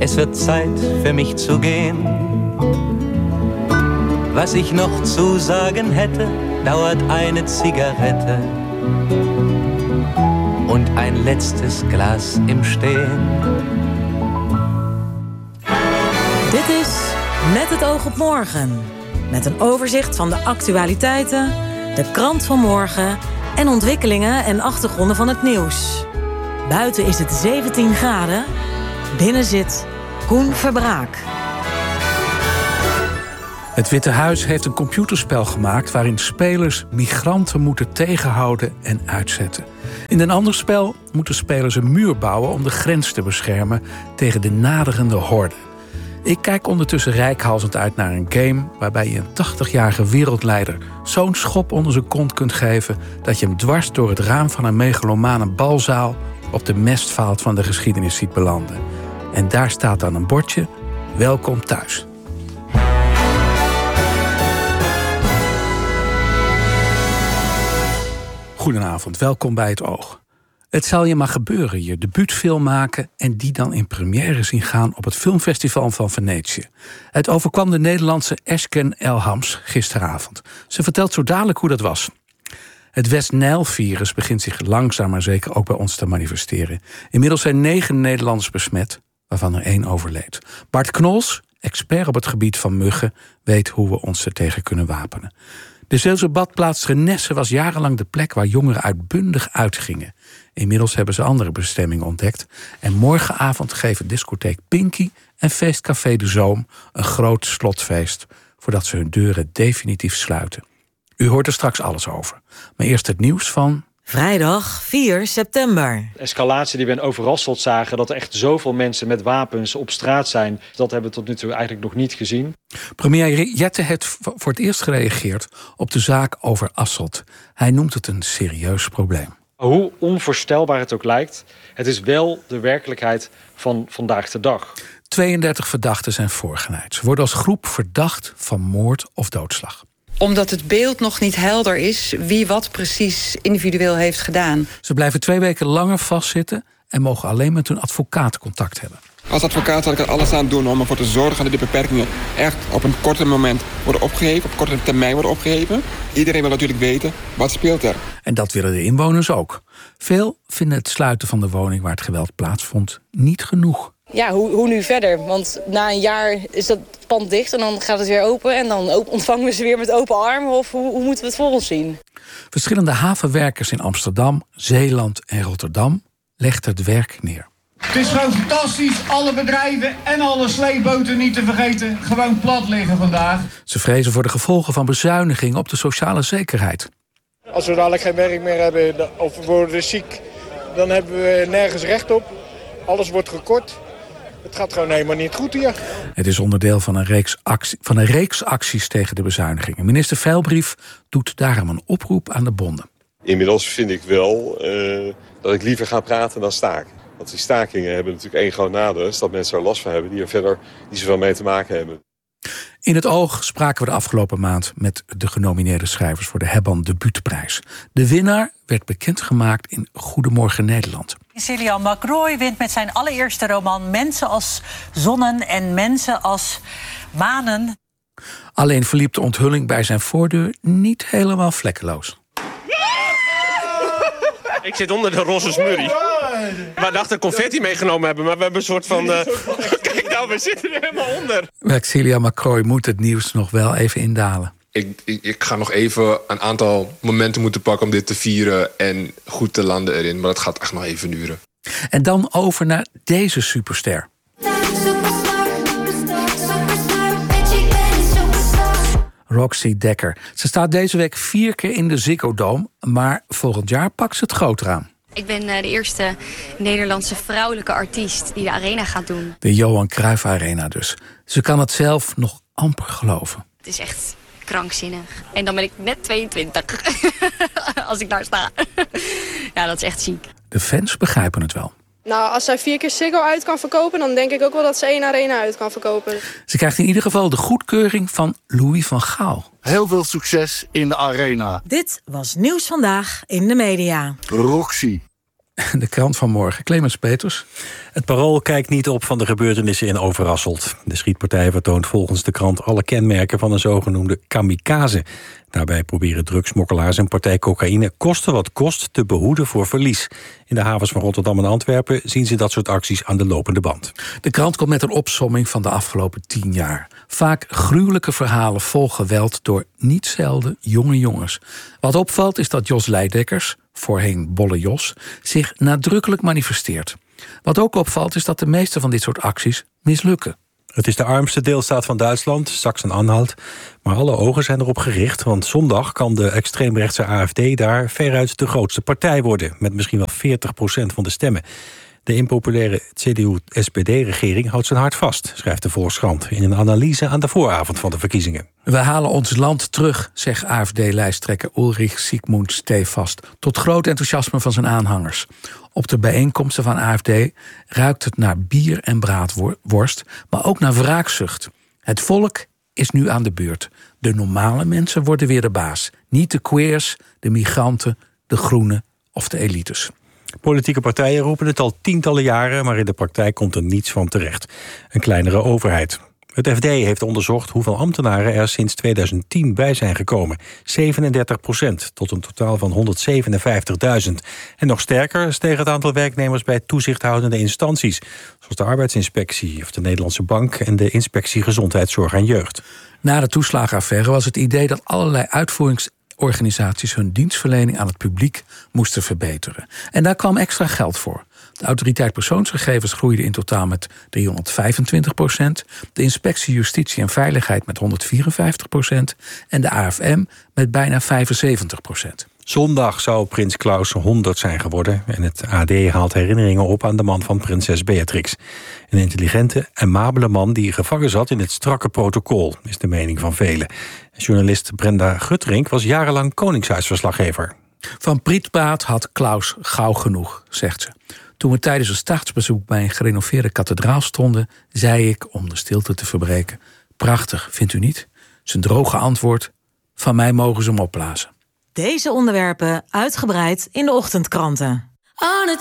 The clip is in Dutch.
Es wird Zeit für mich zu gehen. Was ich noch zu sagen hätte, dauert eine Zigarette und ein letztes Glas im Stehen. Dit is Met het oog op morgen. Met een overzicht van de actualiteiten, de krant van morgen en ontwikkelingen en achtergronden van het nieuws. Buiten is het 17 graden. Binnen zit Koen Verbraak. Het Witte Huis heeft een computerspel gemaakt waarin spelers migranten moeten tegenhouden en uitzetten. In een ander spel moeten spelers een muur bouwen om de grens te beschermen tegen de naderende horde. Ik kijk ondertussen reikhalzend uit naar een game waarbij je een 80-jarige wereldleider zo'n schop onder zijn kont kunt geven dat je hem dwars door het raam van een megalomane balzaal op de mestvaalt van de geschiedenis ziet belanden. En daar staat dan een bordje: welkom thuis. Goedenavond, welkom bij Het Oog. Het zal je maar gebeuren, je debuutfilm maken en die dan in première zien gaan op het filmfestival van Venetië. Het overkwam de Nederlandse Esken Elhams gisteravond. Ze vertelt zo dadelijk hoe dat was. Het West-Nijl-virus begint zich langzaam maar zeker ook bij ons te manifesteren. Inmiddels zijn 9 Nederlanders besmet, waarvan er 1 overleed. Bart Knols, expert op het gebied van muggen, weet hoe we ons er tegen kunnen wapenen. De Zeeuwse badplaats Renesse was jarenlang de plek waar jongeren uitbundig uitgingen. Inmiddels hebben ze andere bestemmingen ontdekt. En morgenavond geven discotheek Pinky en feestcafé De Zoom een groot slotfeest voordat ze hun deuren definitief sluiten. U hoort er straks alles over. Maar eerst het nieuws van Vrijdag 4 september. De escalatie die we in Overasselt zagen, dat er echt zoveel mensen met wapens op straat zijn, dat hebben we tot nu toe eigenlijk nog niet gezien. Premier Jette heeft voor het eerst gereageerd op de zaak over Asselt. Hij noemt het een serieus probleem. Hoe onvoorstelbaar het ook lijkt, het is wel de werkelijkheid van vandaag de dag. 32 verdachten zijn voorgeleid. Ze worden als groep verdacht van moord of doodslag. Omdat het beeld nog niet helder is wie wat precies individueel heeft gedaan. Ze blijven 2 weken langer vastzitten en mogen alleen met hun advocaat contact hebben. Als advocaat zal ik er alles aan doen om ervoor te zorgen dat de beperkingen echt op een korte moment worden opgeheven, op korte termijn worden opgeheven. Iedereen wil natuurlijk weten, wat speelt er? En dat willen de inwoners ook. Veel vinden het sluiten van de woning waar het geweld plaatsvond niet genoeg. Ja, hoe nu verder? Want na een jaar is dat pand dicht en dan gaat het weer open en dan ontvangen we ze weer met open armen. Of hoe moeten we het voor ons zien? Verschillende havenwerkers in Amsterdam, Zeeland en Rotterdam legden het werk neer. Het is gewoon fantastisch. Alle bedrijven en alle sleepboten niet te vergeten gewoon plat liggen vandaag. Ze vrezen voor de gevolgen van bezuinigingen op de sociale zekerheid. Als we dadelijk geen werk meer hebben of we worden ziek, dan hebben we nergens recht op. Alles wordt gekort. Het gaat gewoon helemaal niet goed hier. Het is onderdeel van een reeks acties tegen de bezuinigingen. Minister Veilbrief doet daarom een oproep aan de bonden. Inmiddels vind ik wel dat ik liever ga praten dan staken. Want die stakingen hebben natuurlijk 1 groot nadeel, is dat mensen er last van hebben die er verder niet zoveel mee te maken hebben. In het Oog spraken we de afgelopen maand met de genomineerde schrijvers voor de Hebban Debuutprijs. De winnaar werd bekendgemaakt in Goedemorgen Nederland. Célia McRoy wint met zijn allereerste roman Mensen als zonnen en mensen als manen. Alleen verliep de onthulling bij zijn voordeur niet helemaal vlekkeloos. Ik zit onder de roze smurrie. We dachten confetti meegenomen hebben, maar we hebben een soort van... Kijk nou, we zitten er helemaal onder. Met Célia McRoy moet het nieuws nog wel even indalen. Ik ga nog even een aantal momenten moeten pakken om dit te vieren en goed te landen erin. Maar dat gaat echt nog even duren. En dan over naar deze superster. Roxy Dekker. Ze staat deze week 4 keer in de Ziggo Dome, maar volgend jaar pakt ze het groter aan. Ik ben de eerste Nederlandse vrouwelijke artiest die de arena gaat doen. De Johan Cruijff Arena dus. Ze kan het zelf nog amper geloven. Het is echt krankzinnig. En dan ben ik net 22 als ik daar sta. Ja, dat is echt ziek. De fans begrijpen het wel. Nou, als zij 4 keer Ziggo uit kan verkopen, dan denk ik ook wel dat ze 1 arena uit kan verkopen. Ze krijgt in ieder geval de goedkeuring van Louis van Gaal. Heel veel succes in de arena. Dit was Nieuws Vandaag in de media. Roxy. De krant van morgen. Clemens Peters. Het Parool kijkt niet op van de gebeurtenissen in Overasselt. De schietpartij vertoont volgens de krant alle kenmerken van een zogenoemde kamikaze. Daarbij proberen drugsmokkelaars een partij cocaïne koste wat kost te behoeden voor verlies. In de havens van Rotterdam en Antwerpen zien ze dat soort acties aan de lopende band. De krant komt met een opsomming van de afgelopen 10 jaar. Vaak gruwelijke verhalen vol geweld door niet zelden jonge jongens. Wat opvalt is dat Jos Leidekkers, voorheen Bolle Jos, zich nadrukkelijk manifesteert. Wat ook opvalt is dat de meeste van dit soort acties mislukken. Het is de armste deelstaat van Duitsland, Sachsen-Anhalt. Maar alle ogen zijn erop gericht, want zondag kan de extreemrechtse AfD daar veruit de grootste partij worden, met misschien wel 40% van de stemmen. De impopulaire CDU-SPD-regering houdt zijn hart vast, schrijft de Volkskrant in een analyse aan de vooravond van de verkiezingen. We halen ons land terug, zegt AfD-lijsttrekker Ulrich Sigmund Stevast, tot groot enthousiasme van zijn aanhangers. Op de bijeenkomsten van AfD ruikt het naar bier en braadworst, maar ook naar wraakzucht. Het volk is nu aan de beurt. De normale mensen worden weer de baas. Niet de queers, de migranten, de groenen of de elites. Politieke partijen roepen het al tientallen jaren, maar in de praktijk komt er niets van terecht. Een kleinere overheid. Het FD heeft onderzocht hoeveel ambtenaren er sinds 2010 bij zijn gekomen. 37%, tot een totaal van 157.000. En nog sterker steeg het aantal werknemers bij toezichthoudende instanties, zoals de Arbeidsinspectie of de Nederlandse Bank en de Inspectie Gezondheidszorg en Jeugd. Na de toeslagenaffaire was het idee dat allerlei uitvoeringsorganisaties hun dienstverlening aan het publiek moesten verbeteren. En daar kwam extra geld voor. De autoriteit persoonsgegevens groeide in totaal met 325%. De inspectie Justitie en Veiligheid met 154%. En de AFM met bijna 75%. Zondag zou prins Klaus 100 zijn geworden. En het AD haalt herinneringen op aan de man van prinses Beatrix. Een intelligente, amabele man die gevangen zat in het strakke protocol, is de mening van velen. Journalist Brenda Gutterink was jarenlang koningshuisverslaggever. Van Prietpraat had Klaus gauw genoeg, zegt ze. Toen we tijdens een staatsbezoek bij een gerenoveerde kathedraal stonden, zei ik, om de stilte te verbreken: prachtig, vindt u niet? Zijn droge antwoord: van mij mogen ze hem opblazen. Deze onderwerpen uitgebreid in de ochtendkranten.